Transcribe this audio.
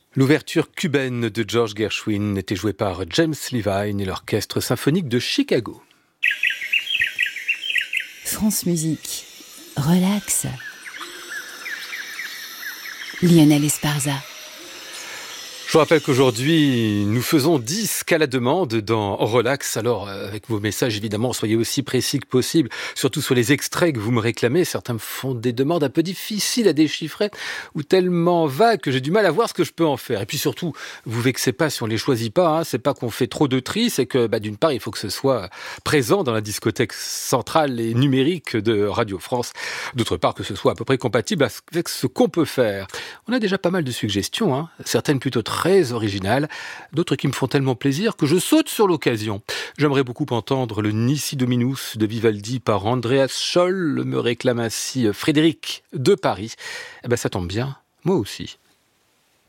L'ouverture cubaine de George Gershwin était jouée par James Levine et l'Orchestre symphonique de Chicago. France Musique. Relax. Lionel Esparza. Je vous rappelle qu'aujourd'hui, nous faisons 10 cas à la demande dans Relax. Alors, avec vos messages, évidemment, soyez aussi précis que possible, surtout sur les extraits que vous me réclamez. Certains me font des demandes un peu difficiles à déchiffrer ou tellement vagues que j'ai du mal à voir ce que je peux en faire. Et puis surtout, vous vexez pas si on les choisit pas, hein. C'est pas qu'on fait trop de tri, c'est que, d'une part, il faut que ce soit présent dans la discothèque centrale et numérique de Radio France. D'autre part, que ce soit à peu près compatible avec ce qu'on peut faire. On a déjà pas mal de suggestions, hein. Certaines plutôt très originales, d'autres qui me font tellement plaisir que je saute sur l'occasion. J'aimerais beaucoup entendre le Nisi Dominus de Vivaldi par Andreas Scholl, me réclame ainsi Frédéric de Paris. Ça tombe bien, moi aussi.